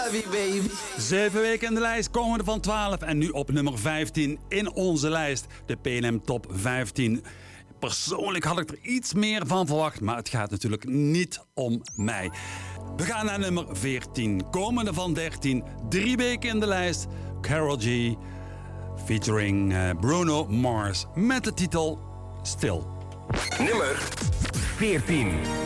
love you, baby. 7 weken in de lijst, komende van 12 en nu op nummer 15 in onze lijst. De PNM Top 15. Persoonlijk had ik er iets meer van verwacht, maar het gaat natuurlijk niet om mij. We gaan naar nummer 14, komende van 13. 3 weken in de lijst. Karol G featuring Bruno Mars met de titel Still. Nummer 14.